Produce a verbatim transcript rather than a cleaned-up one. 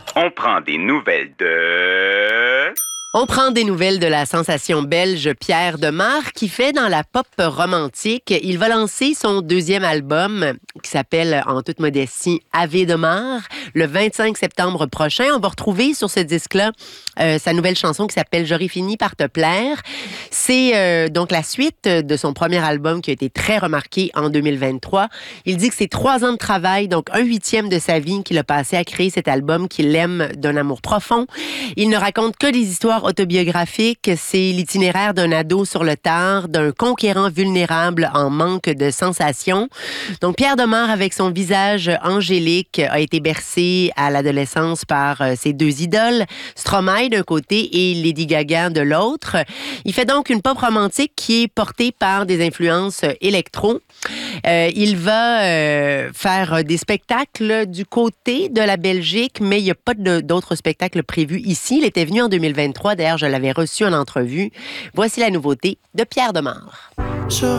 On prend des nouvelles de... On prend des nouvelles de la sensation belge Pierre Demar qui fait dans la pop romantique. Il va lancer son deuxième album qui s'appelle, en toute modestie, Ave Demar, le vingt-cinq septembre prochain. On va retrouver sur ce disque-là euh, sa nouvelle chanson qui s'appelle J'aurais fini par te plaire. C'est euh, donc la suite de son premier album qui a été très remarqué en deux mille vingt-trois. Il dit que c'est trois ans de travail, donc un huitième de sa vie qu'il a passé à créer cet album qu'il aime d'un amour profond. Il ne raconte que des histoires autobiographique, c'est l'itinéraire d'un ado sur le tard, d'un conquérant vulnérable en manque de sensations. Donc, Pierre Demar, avec son visage angélique, a été bercé à l'adolescence par euh, ses deux idoles, Stromae d'un côté et Lady Gaga de l'autre. Il fait donc une pop romantique qui est portée par des influences électro. Euh, il va euh, faire des spectacles du côté de la Belgique, mais il n'y a pas de, d'autres spectacles prévus ici. Il était venu en deux mille vingt-trois. D'ailleurs, je l'avais reçu en entrevue. Voici la nouveauté de Pierre Demar. Je